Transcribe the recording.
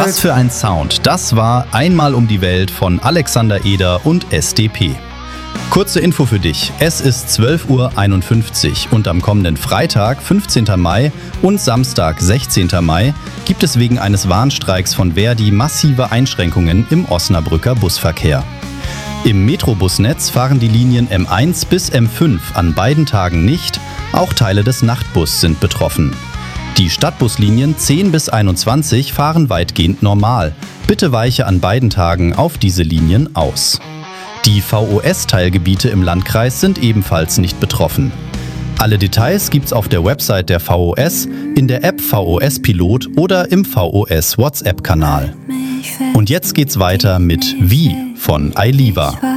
Was für ein Sound. Das war Einmal um die Welt von Alexander Eder und SDP. Kurze Info für dich. Es ist 12:51 Uhr und am kommenden Freitag, 15. Mai und Samstag, 16. Mai, gibt es wegen eines Warnstreiks von Verdi massive Einschränkungen im Osnabrücker Busverkehr. Im Metrobusnetz fahren die Linien M1 bis M5 an beiden Tagen nicht, auch Teile des Nachtbus sind betroffen. Die Stadtbuslinien 10 bis 21 fahren weitgehend normal. Bitte weiche an beiden Tagen auf diese Linien aus. Die VOS-Teilgebiete im Landkreis sind ebenfalls nicht betroffen. Alle Details gibt's auf der Website der VOS, in der App VOS Pilot oder im VOS WhatsApp-Kanal. Und jetzt geht's weiter mit Wie von Ailiva.